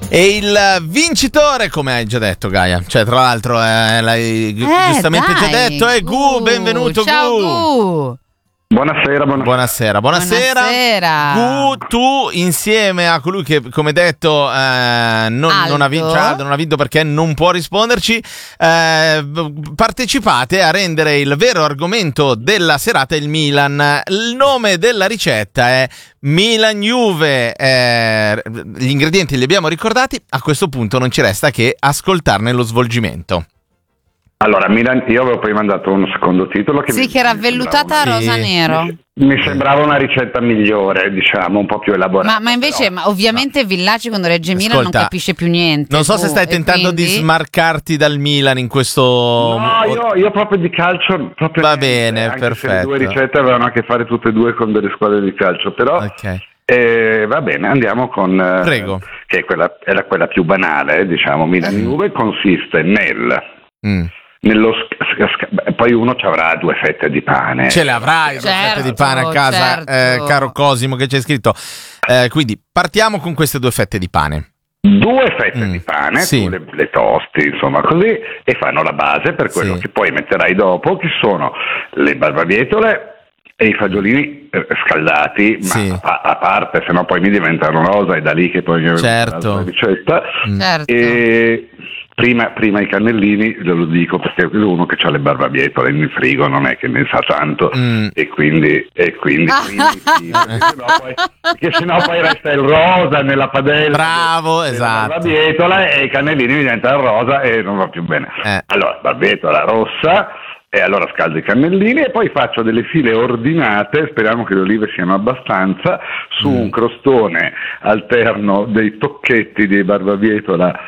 E il vincitore, come hai già detto, Gaia, cioè tra l'altro l'hai giustamente già detto, è Gu. Benvenuto, ciao, Gu. Buonasera. Gu, tu insieme a colui che, come detto, non ha vinto perché non può risponderci, partecipate a rendere il vero argomento della serata il Milan. Il nome della ricetta è Milan-Juve, gli ingredienti li abbiamo ricordati, a questo punto non ci resta che ascoltarne lo svolgimento. Allora, Milan, io avevo poi mandato un secondo titolo che che era vellutata rosa-nero. Mi sembrava una ricetta migliore, diciamo, un po' più elaborata. Ma invece, ovviamente Villaci quando legge Milan non capisce più niente. Non so se stai tentando di smarcarti dal Milan in questo... No, io proprio di calcio... Va bene, anche perfetto. Se le due ricette avevano a che fare tutte e due con delle squadre di calcio, però... Ok. Va bene, andiamo con... Prego. Che è quella più banale, diciamo. Milan-Juve consiste poi uno ci avrà 2 fette di pane. Ce le avrai 2 fette di pane a casa, caro Cosimo, che c'è scritto. Quindi partiamo con queste 2 fette di pane. 2 fette di pane, tu le tosti, insomma, così, e fanno la base per quello che poi metterai dopo, che sono le barbabietole e i fagiolini scaldati, ma a parte, sennò poi mi diventano rosa, e da lì che poi certo. ricetta. Certo. E prima i cannellini, lo dico perché uno che ha le barbabietole in frigo non è che ne sa tanto, e quindi perché sennò poi resta il rosa nella padella. Bravo, esatto. La barbabietola, e i cannellini diventano rosa e non va più bene. Allora, barbabietola rossa, e allora scaldo i cannellini e poi faccio delle file ordinate, speriamo che le olive siano abbastanza, su un crostone alterno dei tocchetti di barbabietola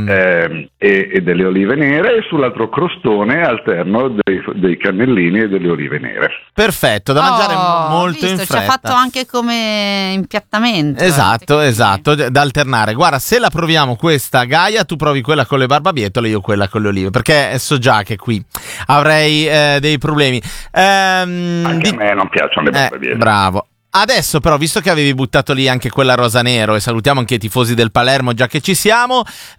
e delle olive nere, e sull'altro crostone alterno dei cannellini e delle olive nere. Perfetto, da mangiare molto in fretta. Ci ha fatto anche come impiattamento. Esatto, da alternare. Guarda, se la proviamo questa, Gaia, tu provi quella con le barbabietole, io quella con le olive, perché so già che qui avrei dei problemi. Anche a me non piacciono le barbabietole. Bravo. Adesso però, visto che avevi buttato lì anche quella rosa nero, e salutiamo anche i tifosi del Palermo già che ci siamo,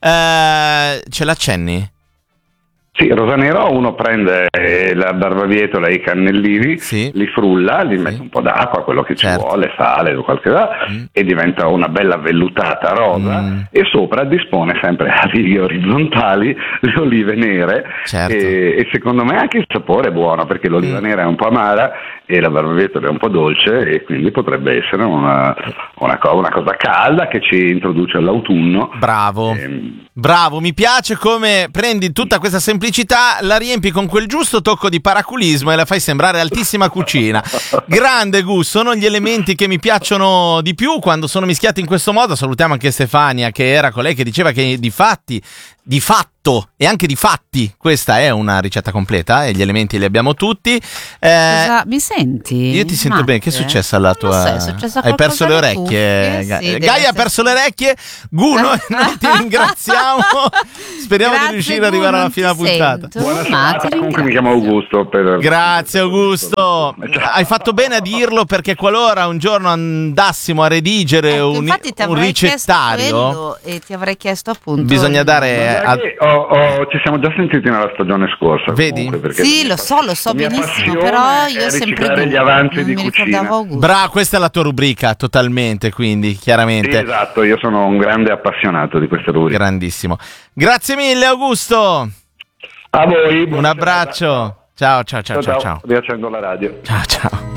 ce l'accenni? Sì, rosa nero, uno prende la barbabietola e i cannellini, li frulla, li mette un po' d'acqua, quello che ci vuole, sale o qualche cosa, e diventa una bella vellutata rosa, e sopra dispone sempre a righe orizzontali le olive nere, e secondo me anche il sapore è buono, perché l'oliva nera è un po' amara e la barbabietola è un po' dolce, e quindi potrebbe essere una cosa calda che ci introduce all'autunno. Bravo, mi piace come prendi tutta questa semplicità, la riempi con quel giusto tocco di paraculismo e la fai sembrare altissima cucina. Grande Gu, sono gli elementi che mi piacciono di più quando sono mischiati in questo modo. Salutiamo anche Stefania, che era colei che diceva che di fatto e anche di fatti questa è una ricetta completa, e gli elementi li abbiamo tutti. Mi senti? Io ti sento bene. Che è successo alla tua? Hai perso le orecchie? Gaia ha perso le orecchie. Gu, noi ti ringraziamo. Speriamo di riuscire ad arrivare alla fine della puntata. Comunque mi chiamo Augusto. Grazie Augusto. Hai fatto bene a dirlo, perché qualora un giorno andassimo a redigere un ricettario, e ti avrei chiesto appunto, bisogna dare ci siamo già sentiti nella stagione scorsa. Vedi? Sì, lo so benissimo, però io sempre gli avanzi di cucina. Bravo, questa è la tua rubrica totalmente, quindi chiaramente. Sì, esatto, io sono un grande appassionato di questa rubrica. Grandissimo. Grazie mille Augusto. A voi. Un abbraccio. Ciao. Riaccendo la radio. Ciao.